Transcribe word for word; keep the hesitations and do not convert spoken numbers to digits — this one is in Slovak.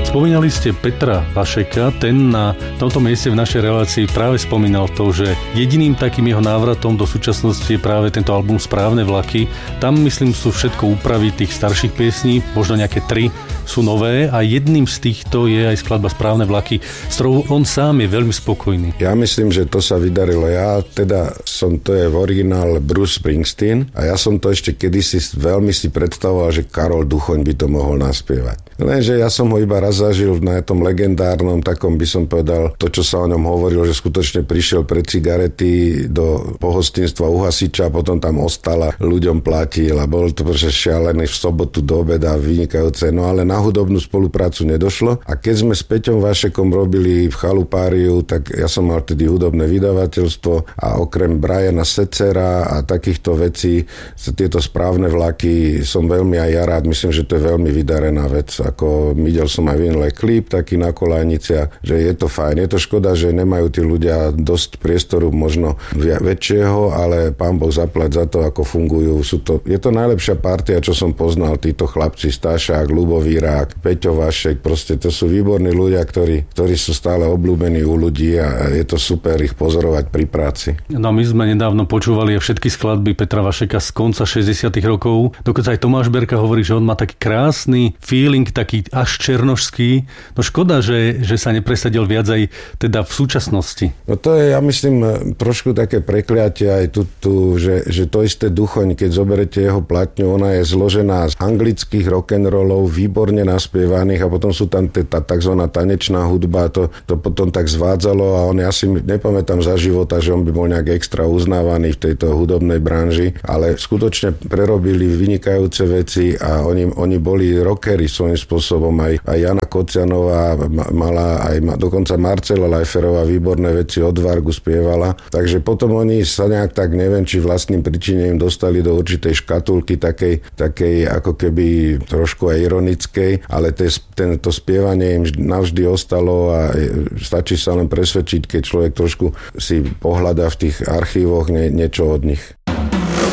Spomínali ste Petra Vašeka, ten na tomto mieste v našej relácii práve spomínal to, že jediným takým jeho návratom do súčasnosti je práve tento album Správne vlaky. Tam, myslím, sú všetko úpravy tých starších piesní, možno nejaké tri sú nové a jedným z týchto je aj skladba Správne vlaky, s ktorou on sám je veľmi spokojný. Ja myslím, že to sa vydarilo. Ja teda som, to je v originál Bruce Springsteen a ja som to ešte kedysi veľmi si predstavoval, že Karol Duchoň by to mohol naspievať. Lenže ja som ho iba raz zažil na tom legendárnom takom, by som povedal, to, čo sa o ňom hovorilo, že skutočne prišiel pre cigarety do pohostinstva u hasiča a potom tam ostal a ľuďom platil a bol to proste šialený v sobotu do obeda vynikajúce, no ale na hudobnú spoluprácu nedošlo a keď sme s Peťom Vašekom robili v Chalupáriu, tak ja som mal tedy hudobné vydavateľstvo a okrem Briana Setzera a takýchto vecí tieto Správne vlaky som veľmi aj ja rád, myslím, že to je veľmi vydarená vec. Ako videl som aj minulý klip taký na Kolajniciach, že je to fajn. Je to škoda, že nemajú tí ľudia dosť priestoru možno väčšieho, ale pán Boh zaplať za to, ako fungujú. Sú to, je to najlepšia partia, čo som poznal, títo chlapci Stašák, Ľubo Vírák, Peťo Vašek, proste to sú výborní ľudia, ktorí, ktorí sú stále obľúbení u ľudí a je to super ich pozorovať pri práci. No my sme nedávno počúvali všetky skladby Petra Vašeka z konca šesťdesiatych rokov. Dokonca aj Tomáš Berka hovorí, že on má taký krásny feeling, taký až černošský. No škoda, že, že sa nepresadil viac aj teda v súčasnosti. No to je, ja myslím, trošku také prekliatie aj tu, tu že, že to isté Duchoň, keď zoberete jeho platňu, ona je zložená z anglických rock'n'rollov, výborne naspievaných a potom sú tam tá takzvaná tanečná hudba, to, to potom tak zvádzalo a on, ja si nepamätám za života, že on by bol nejak extra uznávaný v tejto hudobnej branži, ale skutočne prerobili vynikajúce veci a oni, oni boli rockery svojím spôsobom, aj, aj Jana Kocianová mala, aj dokonca Marcela Lajferová výborné veci od Vargu spievala, takže potom oni sa nejak tak, neviem, či vlastným pričinením dostali do určitej škatulky takej, takej ako keby trošku aj ironickej, ale te, ten, to spievanie im navždy ostalo a stačí sa len presvedčiť, keď človek trošku si pohľadá v tých archívoch nie, niečo od nich.